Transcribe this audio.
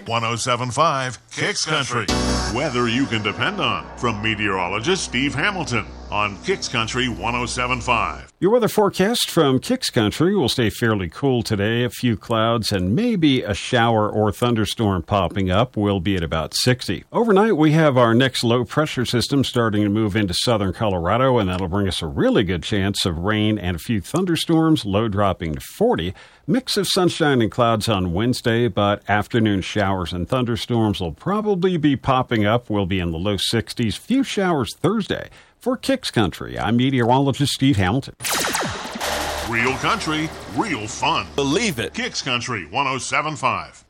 107.5 Kicks Country. Weather you can depend on from meteorologist Steve Hamilton on Kicks Country 107.5. Your weather forecast from Kicks Country will stay fairly cool today. A few clouds and maybe a shower or thunderstorm popping up. We'll be at about 60. Overnight, we have our next low pressure system starting to move into southern Colorado, and that'll bring us a really good chance of rain and a few thunderstorms, low dropping to 40. Mix of sunshine and clouds on Wednesday, but afternoon showers and thunderstorms will probably be popping up. We'll be in the low 60s. Few showers Thursday. For Kicks Country, I'm meteorologist Steve Hamilton. Real country, real fun. Believe it. Kicks Country 107.5.